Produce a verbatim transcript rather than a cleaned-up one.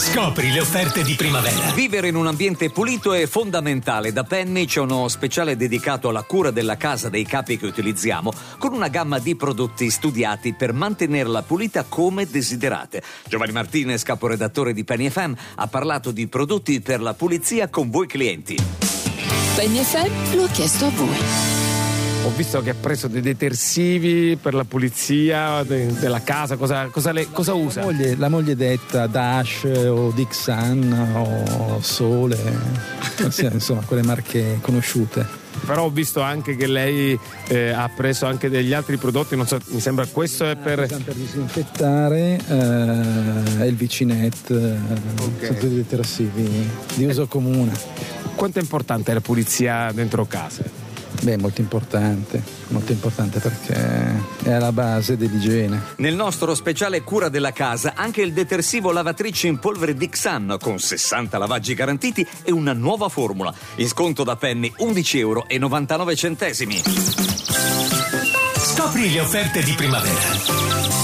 Scopri le offerte di primavera. Vivere in un ambiente pulito è fondamentale. Da Penny c'è uno speciale dedicato alla cura della casa dei capi che utilizziamo, con una gamma di prodotti studiati per mantenerla pulita come desiderate. Giovanni Martinez, caporedattore di Penny F M, ha parlato di prodotti per la pulizia con voi clienti. Penny F M lo ha chiesto a voi. Ho visto che ha preso dei detersivi per la pulizia de- della casa. Cosa, cosa, le, cosa usa? La moglie, la moglie detta Dash o Dixan o Sole, insomma quelle marche conosciute. Però ho visto anche che lei eh, ha preso anche degli altri prodotti, non so, mi sembra questo è per... per disinfettare, eh, il Vicinet, eh, Okay. sono tutti detersivi di uso comune. Quanto è importante la pulizia dentro casa? Beh, molto importante, molto importante perché è alla base dell'igiene. Nel nostro speciale cura della casa anche il detersivo lavatrice in polvere Dixan con sessanta lavaggi garantiti e una nuova formula. In sconto da Penny undici euro e novantanove centesimi. Scopri le offerte di primavera.